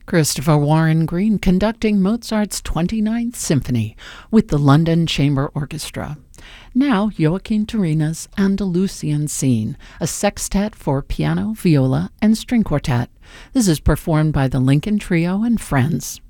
Christopher Warren Green conducting Mozart's 29th Symphony with the London Chamber Orchestra. Now Joaquin Turina's Andalusian Scene, a sextet for piano, viola, and string quartet. This is performed by the Lincoln Trio and Friends.